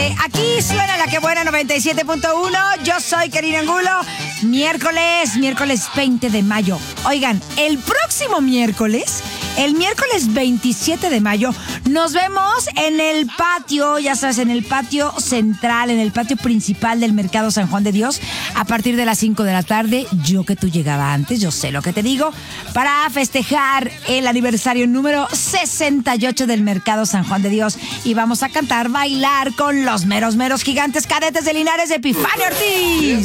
Aquí suena La Que Buena 97.1. Yo soy Karina Angulo. Miércoles 20 de mayo. Oigan, el próximo miércoles, el miércoles 27 de mayo, nos vemos en el patio, ya sabes, en el patio central, en el patio principal del Mercado San Juan de Dios, a partir de las 5 de la tarde. Yo que tú llegaba antes, yo sé lo que te digo, para festejar el aniversario número 68 del Mercado San Juan de Dios. Y vamos a cantar, bailar con los meros gigantes cadetes de Linares de Epifanio Ortiz.